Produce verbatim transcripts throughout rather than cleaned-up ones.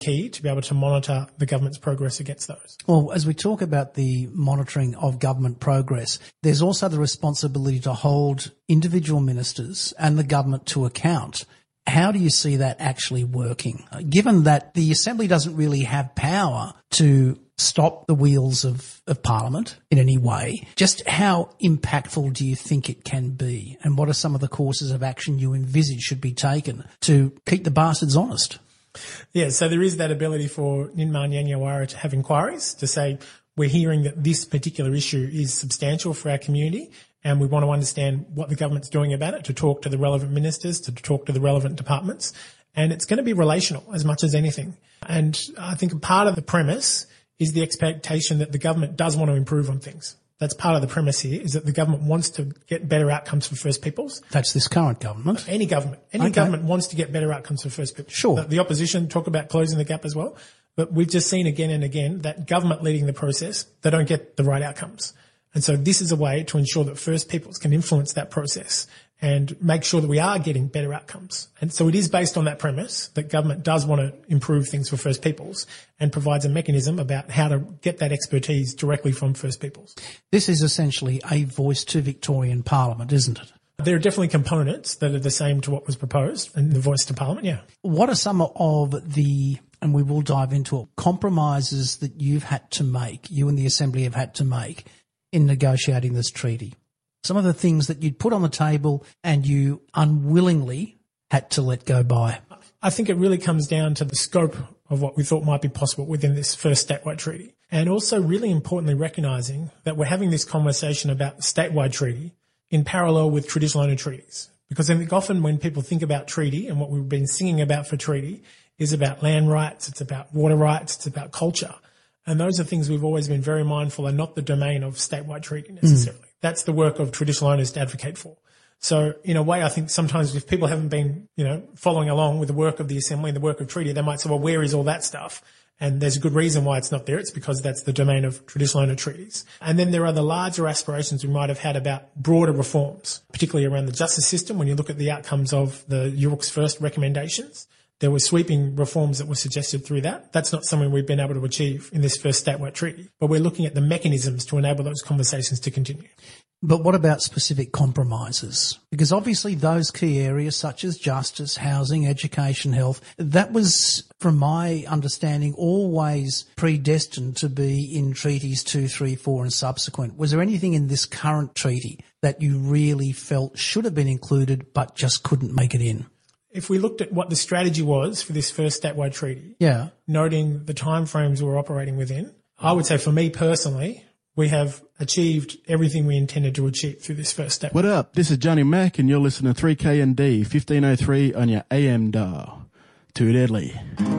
key to be able to monitor the government's progress against those. Well, as we talk about the monitoring of government progress, there's also the responsibility to hold individual ministers and the government to account. How do you see that actually working? Given that the Assembly doesn't really have power to stop the wheels of, of Parliament in any way, just how impactful do you think it can be? And what are some of the courses of action you envisage should be taken to keep the bastards honest? Yeah, so there is that ability for Ninmah Yanyawarra to have inquiries to say, we're hearing that this particular issue is substantial for our community and we want to understand what the government's doing about it, to talk to the relevant ministers, to talk to the relevant departments. And it's going to be relational as much as anything. And I think part of the premise is the expectation that the government does want to improve on things. That's part of the premise here, is that the government wants to get better outcomes for First Peoples. That's this current government. Any government. Any Okay. government wants to get better outcomes for First Peoples. Sure. The, the opposition talk about closing the gap as well. But we've just seen again and again that government leading the process, they don't get the right outcomes. And so this is a way to ensure that First Peoples can influence that process and make sure that we are getting better outcomes. And so it is based on that premise that government does want to improve things for First Peoples and provides a mechanism about how to get that expertise directly from First Peoples. This is essentially a voice to Victorian Parliament, isn't it? There are definitely components that are the same to what was proposed in the voice to Parliament, yeah. What are some of the, and we will dive into it, compromises that you've had to make, you and the Assembly have had to make in negotiating this treaty? Some of the things that you'd put on the table and you unwillingly had to let go by. I think it really comes down to the scope of what we thought might be possible within this first statewide treaty. And also really importantly recognising that we're having this conversation about the statewide treaty in parallel with traditional owner treaties. Because I think often when people think about treaty and what we've been singing about for treaty is about land rights, it's about water rights, it's about culture. And those are things we've always been very mindful are not the domain of statewide treaty necessarily. Mm. That's the work of traditional owners to advocate for. So in a way, I think sometimes if people haven't been, you know, following along with the work of the Assembly and the work of treaty, they might say, well, where is all that stuff? And there's a good reason why it's not there. It's because that's the domain of traditional owner treaties. And then there are the larger aspirations we might have had about broader reforms, particularly around the justice system. When you look at the outcomes of the York's first recommendations, there were sweeping reforms that were suggested through that. That's not something we've been able to achieve in this first statewide treaty, but we're looking at the mechanisms to enable those conversations to continue. But what about specific compromises? Because obviously those key areas such as justice, housing, education, health, that was, from my understanding, always predestined to be in treaties two, three, four and subsequent. Was there anything in this current treaty that you really felt should have been included but just couldn't make it in? If we looked at what the strategy was for this first statewide treaty, yeah, noting the timeframes we're operating within, I would say for me personally, we have achieved everything we intended to achieve through this first step. What up? This is Johnny Mack and you're listening to three K N D, fifteen oh three on your A M dial. Too deadly.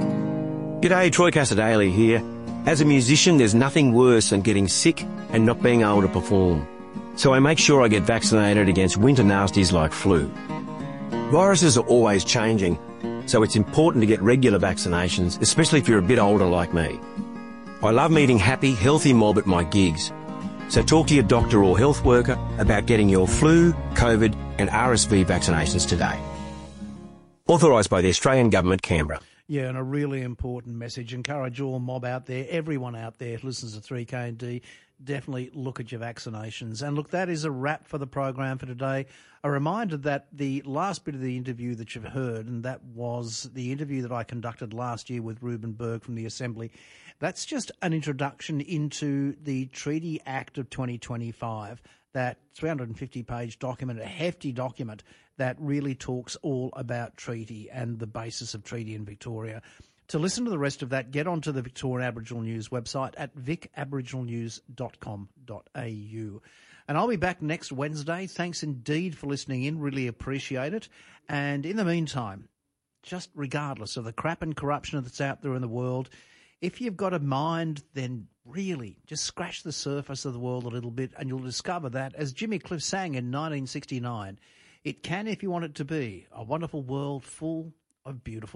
G'day, Troy Cassadaly here. As a musician, there's nothing worse than getting sick and not being able to perform. So I make sure I get vaccinated against winter nasties like flu. Viruses are always changing, so it's important to get regular vaccinations, especially if you're a bit older like me. I love meeting happy, healthy mob at my gigs. So talk to your doctor or health worker about getting your flu, COVID and R S V vaccinations today. Authorised by the Australian Government, Canberra. Yeah, and a really important message. Encourage all mob out there, everyone out there who listens to three K N D, definitely look at your vaccinations. And look, that is a wrap for the program for today. A reminder that the last bit of the interview that you've heard, and that was the interview that I conducted last year with Reuben Berg from the Assembly, that's just an introduction into the Treaty Act of twenty twenty-five, that three hundred fifty page document, a hefty document that really talks all about treaty and the basis of treaty in Victoria. To listen to the rest of that, get onto the Victorian Aboriginal News website at vic aboriginal news dot com dot a u. And I'll be back next Wednesday. Thanks indeed for listening in. Really appreciate it. And in the meantime, just regardless of the crap and corruption that's out there in the world, if you've got a mind, then really just scratch the surface of the world a little bit and you'll discover that, as Jimmy Cliff sang in nineteen sixty-nine, it can, if you want it to be, a wonderful world full of beautiful